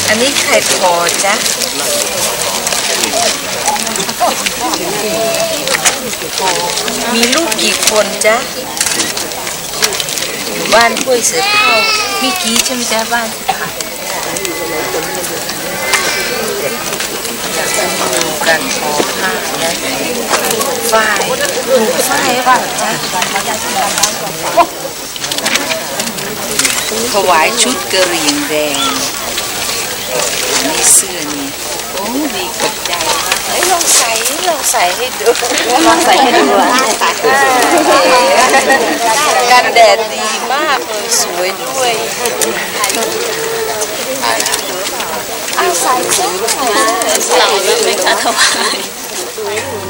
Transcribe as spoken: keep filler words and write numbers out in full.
อันนี้ไข่พอจ้ะมีลูกกี่คนจ๊ะบ้านห้วยเสือเท่ามีกี่ใช่ไหมจ๊ะบ้านค่ะการทอผ้าและฝ้ายปลูกฝ้ายบ้างจ๊ะถวายชุดกระเหรี่ยงแดงนี่เสื้อนี่โอ้ดีกับใจเอ้ยลองใส่ลองใส่ให้ดูลองใส่ให้ดูอ่ะกันแดดดีมากเลยสวยด้วยเอาใส่ใส่ใส่ใส่ไม่ค่ะถวาย